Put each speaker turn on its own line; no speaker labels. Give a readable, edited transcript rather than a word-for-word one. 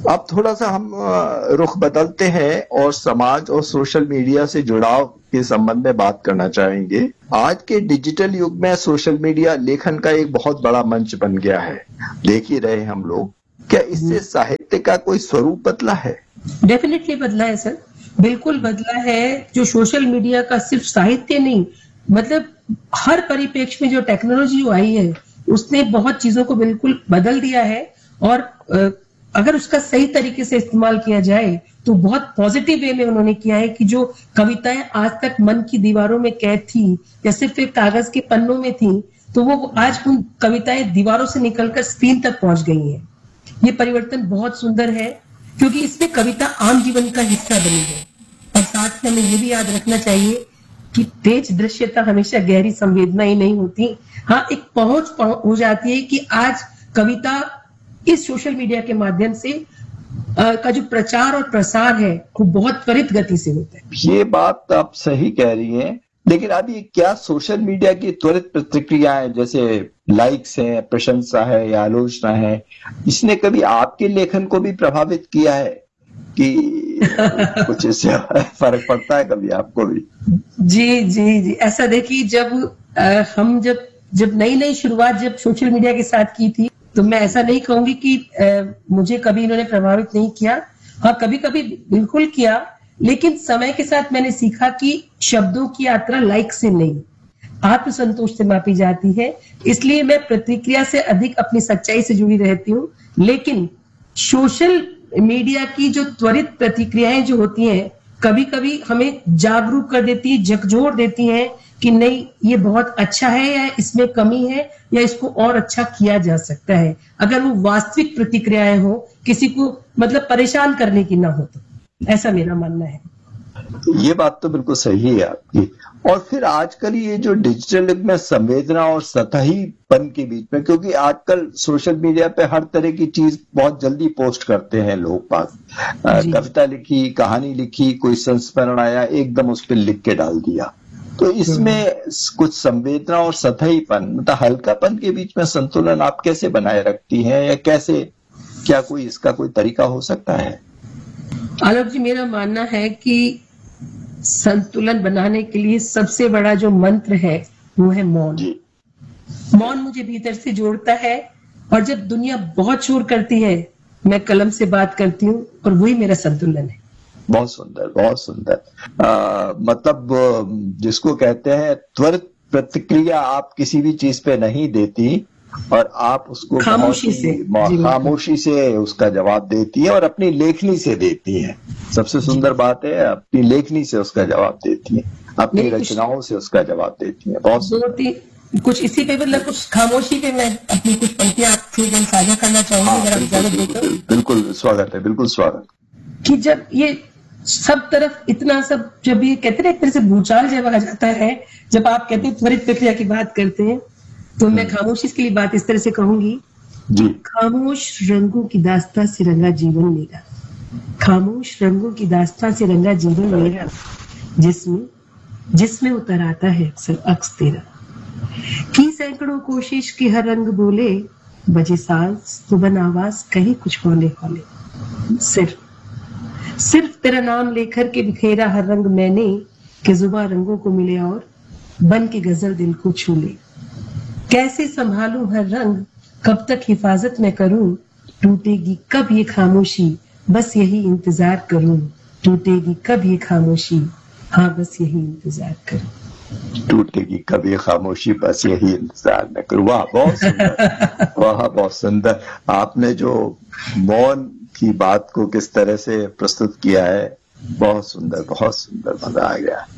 अब थोड़ा सा हम रुख बदलते हैं और समाज और सोशल मीडिया से जुड़ाव के संबंध में बात करना चाहेंगे। आज के डिजिटल युग में सोशल मीडिया लेखन का एक बहुत बड़ा मंच बन गया है, देख ही रहे हम लोग। क्या इससे साहित्य का कोई स्वरूप बदला है?
डेफिनेटली बदला है सर, बिल्कुल बदला है। जो सोशल मीडिया का सिर्फ साहित्य नहीं, मतलब हर परिप्रेक्ष्य में जो टेक्नोलॉजी आई है उसने बहुत चीजों को बिल्कुल बदल दिया है। और अगर उसका सही तरीके से इस्तेमाल किया जाए तो बहुत पॉजिटिव वे में उन्होंने किया है कि जो कविताएं आज तक मन की दीवारों में कैद थी या सिर्फ एक कागज के पन्नों में थी, तो वो आज उन कविताएं दीवारों से निकलकर स्क्रीन तक पहुंच गई हैं। ये परिवर्तन बहुत सुंदर है क्योंकि इसमें कविता आम जीवन का हिस्सा बनी है। और साथ में हमें ये भी याद रखना चाहिए कि तेज दृश्यता हमेशा गहरी संवेदना ही नहीं होती। हाँ, एक पहुंच हो जाती है कि आज कविता इस सोशल मीडिया के माध्यम से का जो प्रचार और प्रसार है वो बहुत त्वरित गति से होता है।
ये बात आप सही कह रही हैं, लेकिन अभी क्या सोशल मीडिया की त्वरित प्रतिक्रियाएं जैसे लाइक्स है, प्रशंसा है या आलोचना है, इसने कभी आपके लेखन को भी प्रभावित किया है कि कुछ इससे फर्क पड़ता है कभी आपको भी?
जी, ऐसा देखिए, जब नई शुरुआत जब सोशल मीडिया के साथ की थी, तो मैं ऐसा नहीं कहूंगी कि मुझे कभी इन्होंने प्रभावित नहीं किया। हाँ, कभी बिल्कुल किया, लेकिन समय के साथ मैंने सीखा कि शब्दों की यात्रा लाइक से नहीं, आत्मसंतोष से मापी जाती है। इसलिए मैं प्रतिक्रिया से अधिक अपनी सच्चाई से जुड़ी रहती हूँ। लेकिन सोशल मीडिया की जो त्वरित प्रतिक्रियाएं जो होती हैं, कभी कभी हमें जागरूक कर देती है, झकझोर देती हैं कि नहीं, ये बहुत अच्छा है या इसमें कमी है या इसको और अच्छा किया जा सकता है। अगर वो वास्तविक प्रतिक्रियाएं हो, किसी को मतलब परेशान करने की ना हो, तो ऐसा मेरा मानना है।
ये बात तो बिल्कुल सही है आपकी। और फिर आजकल ये जो डिजिटल युग में संवेदना और सतहीपन के बीच में, क्योंकि आजकल सोशल मीडिया पे हर तरह की चीज बहुत जल्दी पोस्ट करते हैं लोग बात, कविता लिखी, कहानी लिखी, कोई संस्मरण आया, एकदम उस पर लिख के डाल दिया। तो इसमें कुछ संवेदना और सतहीपन, मतलब हल्कापन के बीच में संतुलन आप कैसे बनाए रखती हैं, या कैसे, क्या कोई इसका कोई तरीका हो सकता है?
आलोक जी, मेरा मानना है कि संतुलन बनाने के लिए सबसे बड़ा जो मंत्र है वो है मौन। मौन मुझे भीतर से जोड़ता है, और जब दुनिया बहुत शोर करती है, मैं कलम से बात करती हूँ, और वही मेरा संतुलन है।
बहुत सुंदर, बहुत सुंदर। मतलब जिसको कहते हैं त्वरित प्रतिक्रिया आप किसी भी चीज पे नहीं देती, और आप उसको खामोशी से उसका जवाब देती है, और अपनी लेखनी से देती है। सबसे सुंदर बात है, अपनी लेखनी से उसका जवाब देती है, अपनी रचनाओं से उसका जवाब देती है। बहुत
कुछ इसी पे, मतलब कुछ खामोशी पे मैं अपनी कुछ पंक्तियां आपसे साझा करना चाहूंगी।
बिल्कुल स्वागत है, बिल्कुल स्वागत।
कि जब ये सब तरफ इतना सब, जब ये कहते हैं एक तरह से भूचाल जब आ जाता है, जब आप कहते हैं त्वरित प्रक्रिया की बात करते हैं, तो मैं खामोशी के लिए बात इस तरह से कहूंगी जी। खामोश रंगों की दास्तां से रंगा जीवन मेरा, खामोश रंगों की दास्तां से रंगा जीवन मेरा, जिसमें उतर आता है अक्सर अक्स तेरा, की सैकड़ों कोशिश की हर रंग बोले, बजे साज सुबह आवाज कहीं कुछ हौले हौले, सिर्फ तेरा नाम लेकर के बिखेरा हर रंग मैंने, कि जुबा रंगों को मिले और बन के गजल दिल को छू ले, कैसे संभालूं हर रंग, कब तक हिफाजत में करूं, टूटेगी कब ये खामोशी, बस यही इंतजार करूं, टूटेगी कब ये खामोशी, हाँ बस यही इंतजार करूं,
टूटेगी कब ये खामोशी, बस यही इंतजार न करूं। वाह, बहुत सुंदर। वाह, बहुत सुंदर। आपने जो मौन की बात को किस तरह से प्रस्तुत किया है, बहुत सुंदर, बहुत सुंदर, मजा आ गया।